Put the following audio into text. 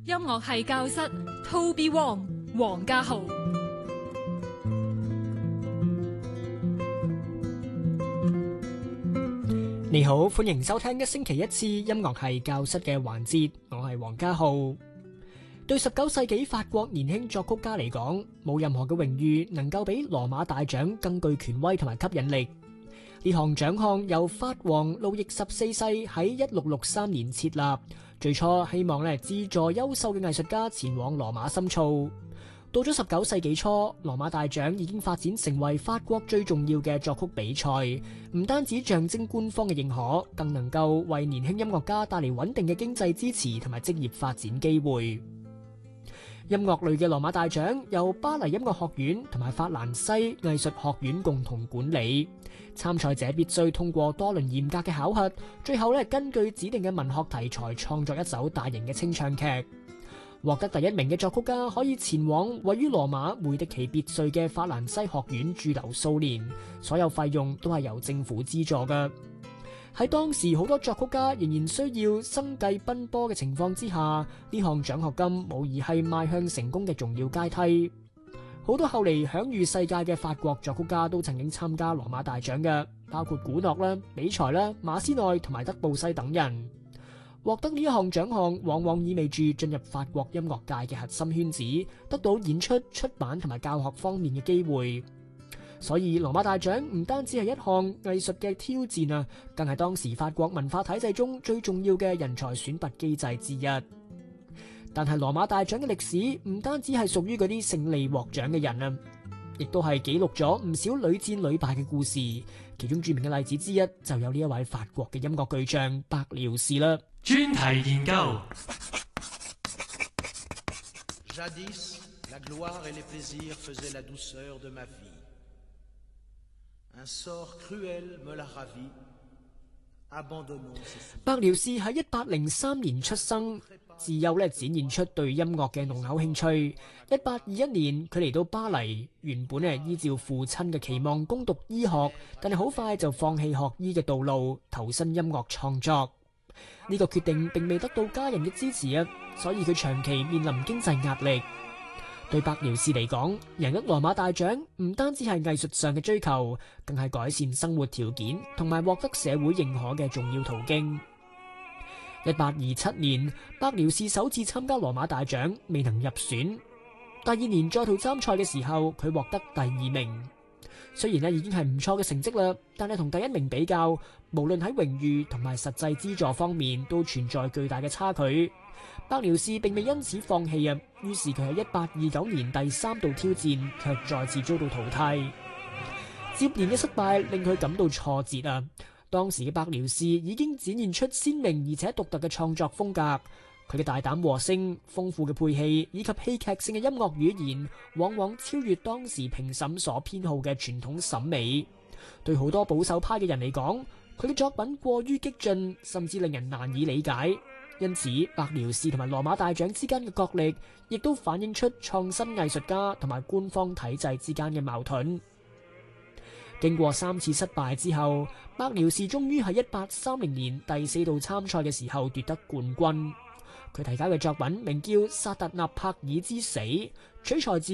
音樂系教室 Toby Wong 黃家豪。 你好，歡迎收聽一星期一次音樂系教室嘅環節，我係黃家豪。對19世紀法國年輕作曲家嚟講，冇任何嘅榮譽能夠比羅馬大獎更具權威同埋吸引力。呢項獎項由法王路易14世喺1663年設立，最初希望資助優秀嘅藝術家前往羅馬深造。到咗19世紀初，羅馬大獎已經發展成為法國最重要嘅作曲比賽，唔單止象徵官方嘅認可，更能夠為年輕音樂家帶嚟穩定嘅經濟支持同埋職業發展機會。音樂類嘅羅馬大獎由巴黎音樂學院同埋法蘭西藝術學院共同管理，參賽者必須通過多輪嚴格嘅考核，最後根據指定嘅文學題材創作一首大型嘅清唱劇。獲得第一名嘅作曲家可以前往位於羅馬梅迪奇別墅嘅法蘭西學院駐留數年，所有費用都係由政府資助嘅。喺當時好多作曲家仍然需要生計奔波嘅情況之下，呢項獎學金無疑係邁向成功嘅重要階梯。好多後嚟享譽世界嘅法國作曲家都曾經參加羅馬大獎嘅，包括古諾啦、比才啦、馬斯奈同埋德布西等人。獲得呢一項獎項往往意味住進入法國音樂界嘅核心圈子，得到演出、出版同埋教學方面嘅機會。所以羅馬大獎唔單止係一項藝術嘅挑戰啊，更係當時法國文化體制中最重要嘅人才選拔機制之一。但係羅馬大獎嘅歷史唔單止係屬於嗰啲勝利獲獎嘅人啊，亦都係記錄咗唔少屢戰屢敗嘅故事。其中著名嘅例子之一就有呢一位法國嘅音樂巨匠白遼士啦。 專題研究。 Jadis, la gloire et les plaisirs faisaient la douceur de ma vie. Un sort cruel me la ravit. 白遼士喺1803年出生，自幼展現出對音樂嘅濃厚興趣。1821年佢嚟到巴黎，原本依照父親嘅期望攻讀醫學，但係好快就放棄學醫嘅道路，投身音樂創作。呢個決定並未得到家人嘅支持啊，所以佢長期面臨經濟壓力。對白遼士嚟講，贏得羅馬大獎唔單止係藝術上嘅追求，更係改善生活條件同埋獲得社會認可嘅重要途徑。1827年，白遼士首次參加羅馬大獎，未能入選。第二年再度參賽嘅時候，佢獲得第2名。雖然已經係唔錯嘅成績啦，但係同第一名比較，無論喺榮譽同埋實際資助方面都存在巨大嘅差距。白遼士並未因此放棄啊，於是佢喺1829年第3度挑戰，卻再次遭到淘汰。接連嘅失敗令佢感到挫折啊！當時嘅白遼士已經展現出鮮明而且獨特嘅創作風格，佢嘅大膽和聲、豐富嘅配器以及戲劇性嘅音樂語言，往往超越當時評審所偏好嘅傳統審美。對好多保守派嘅人嚟講，佢嘅作品過於激進，甚至令人難以理解。因此，白遼士同埋羅馬大獎之間嘅角力，亦都反映出創新藝術家同埋官方體制之間嘅矛盾。經過3次失敗之後，白遼士終於喺1830年第4度參賽嘅時候奪得冠軍。佢提交嘅作品名叫《薩特納帕爾之死》，取材自